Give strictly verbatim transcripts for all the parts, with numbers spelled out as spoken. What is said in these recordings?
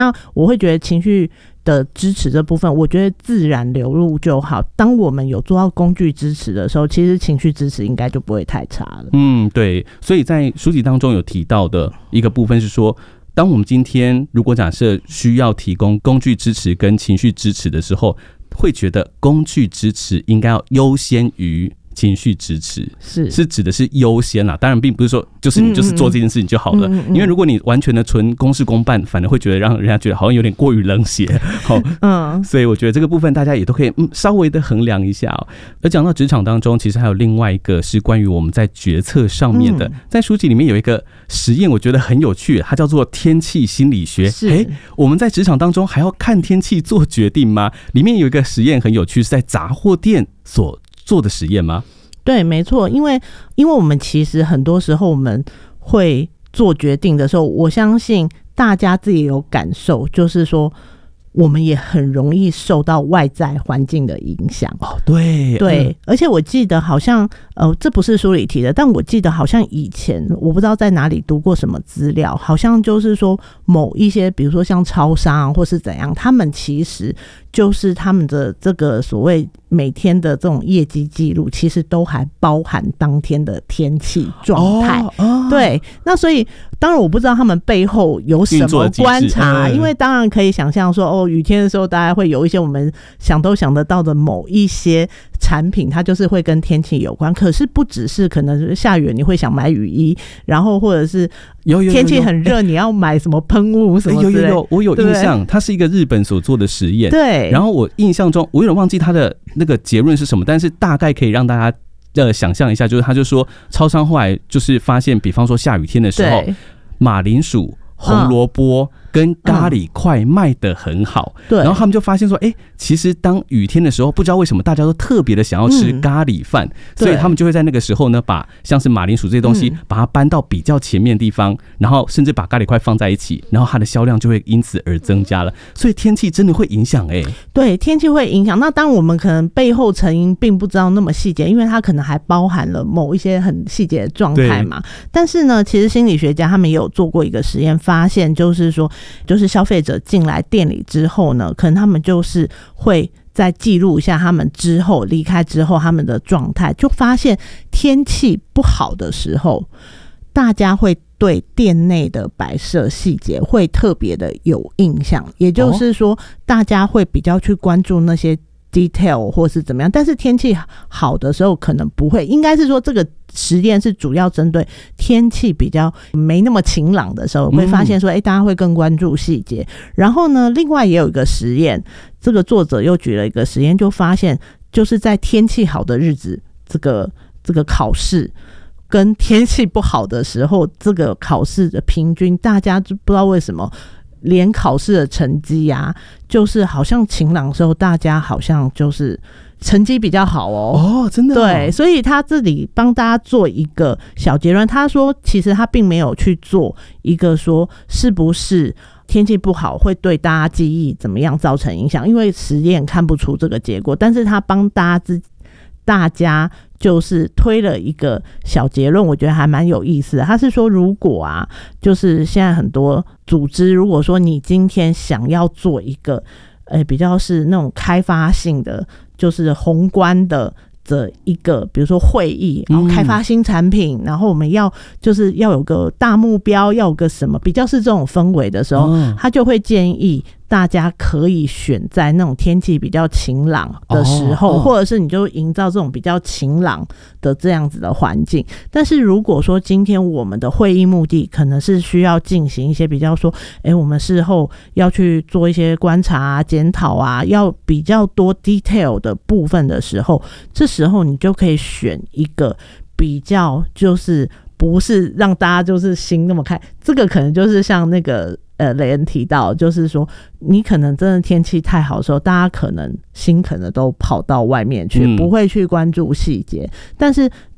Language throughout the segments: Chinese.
那我会觉得情绪的支持这部分，我觉得自然流入就好。当我们有做到工具支持的时候，其实情绪支持应该就不会太差了。 嗯，对。所以在书籍当中有提到的一个部分是说，当我们今天如果假设需要提供工具支持跟情绪支持的时候，会觉得工具支持应该要优先于情绪支持，是是指的是优先啦，当然并不是说就是你就是做这件事情就好了，嗯嗯嗯，因为如果你完全的纯公事公办，反而会觉得让人家觉得好像有点过于冷血。好，嗯，所以我觉得这个部分大家也都可以嗯稍微的衡量一下哦。而讲到职场当中，其实还有另外一个是关于我们在决策上面的，嗯，在书籍里面有一个实验，我觉得很有趣，它叫做天气心理学。哎，我们在职场当中还要看天气做决定吗？里面有一个实验很有趣，是在杂货店所做的实验吗？ 对，没错，因为因为我们其实很多时候我们会做决定的时候，我相信大家自己有感受，就是说我们也很容易受到外在环境的影响。 哦，对对， 嗯， 而且我记得好像呃，这不是书里提的，但我记得好像以前我不知道在哪里读过什么资料，好像就是说某一些比如说像超商或是怎样，他们其实就是他们的这个所谓每天的这种业绩记录，其实都还包含当天的天气状态。哦哦，对，那所以当然我不知道他们背后有什么观察，嗯，因为当然可以想象说，哦，雨天的时候大家会有一些我们想都想得到的某一些产品，它就是会跟天气有关。可是不只是可能下雨你会想买雨衣，然后或者是天气很热你要买什么喷雾什么之类的。有有有， 我有印象，它是一个日本所做的实验。 对， 然后我印象中我有点忘记它的那个结论是什么，但是大概可以让大家呃想象一下，就是他就说超商后来就是发现，比方说下雨天的时候，马铃薯、红萝卜跟咖喱块卖得很好，嗯，然后他们就发现说，哎，其实当雨天的时候，不知道为什么大家都特别的想要吃咖喱饭，嗯，所以他们就会在那个时候呢，把像是马铃薯这些东西，嗯，把它搬到比较前面的地方，然后甚至把咖喱块放在一起，然后它的销量就会因此而增加了。所以天气真的会影响，哎， 对，天气会影响。那当我们可能背后成因并不知道那么细节，因为它可能还包含了某一些很细节的状态嘛。但是呢，其实心理学家他们也有做过一个实验，发现就是说，就是消费者进来店里之后呢，可能他们就是会再记录一下他们之后离开之后他们的状态，就发现天气不好的时候，大家会对店内的摆设细节会特别的有印象，也就是说大家会比较去关注那些detail 或是怎么样，但是天气好的时候可能不会。应该是说这个实验是主要针对天气比较没那么晴朗的时候，会发现说，哎，大家会更关注细节。然后呢，另外也有一个实验，这个作者又举了一个实验，就发现就是在天气好的日子，这个这个考试跟天气不好的时候，这个考试的平均，大家就不知道为什么。连考试的成绩啊，就是好像晴朗的时候，大家好像就是成绩比较好哦。 哦，真的哦？ 对，所以他这里帮大家做一个小结论，他说其实他并没有去做一个说是不是天气不好会对大家记忆怎么样造成影响，因为实验看不出这个结果，但是他帮大家自大家就是推了一个小结论，我觉得还蛮有意思的。他是说，如果啊，就是现在很多组织，如果说你今天想要做一个，呃，比较是那种开发性的，就是宏观的的一个，比如说会议，然后开发新产品，嗯，然后我们要就是要有个大目标，要有个什么，比较是这种氛围的时候，嗯，他就会建议大家可以选在那种天气比较晴朗的时候，哦哦，或者是你就营造这种比较晴朗的这样子的环境。但是如果说今天我们的会议目的可能是需要进行一些比较说，哎，我们事后要去做一些观察啊、检讨啊，要比较多 detail 的部分的时候，这时候你就可以选一个比较就是不是让大家就是心那么开，这个可能就是像那个呃，雷恩提到，就是说，你可能真的天气太好的时候，大家可能心可能都跑到外面去，嗯，不会去关注细节。但是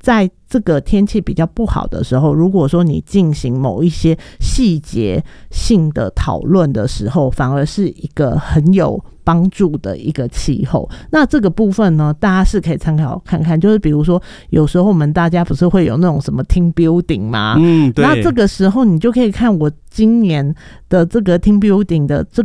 在这个天气比较不好的时候，如果说你进行某一些细节性的讨论的时候，反而是一个很有帮助的一个气候。那这个部分呢，大家是可以参考看看，就是比如说有时候我们大家不是会有那种什么 team building 吗？ 嗯，对。 那这个时候你就可以看我今年的这个 team building 的这